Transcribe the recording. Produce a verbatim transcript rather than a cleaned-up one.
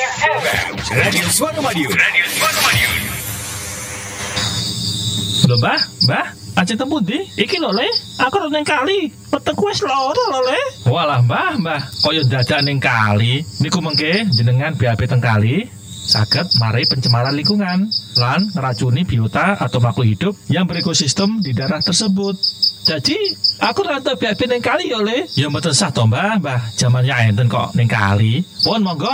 F M. Radio Suara Madiun. Radio Suara Madiun. Lho, Mbah, Mbah, aja temu ndi? Iki lho, Le. Aku ora ning kali. Wetengku wis lara lho, Le. Walah, Mbah, Mbah, kaya dadak ning kali. Niku mengke jenengan B A B teng kali saged mari pencemaran lingkungan lan ngeracuni biota atau makhluk hidup yang berekosistem di daerah tersebut. Jadi, aku rada B A B ning kali ya, Le. Ya mboten sah to, Mbah, Mbah. Jamannya enten kok ning kali. Pun monggo